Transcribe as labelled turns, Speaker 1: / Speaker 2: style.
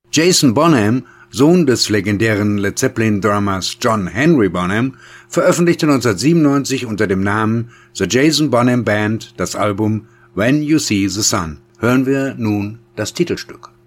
Speaker 1: Jason Bonham, Sohn des legendären Led Zeppelin-Drummers John Henry Bonham, veröffentlichte 1997 unter dem Namen The Jason Bonham Band das Album When You See the Sun. Hören wir nun das Titelstück.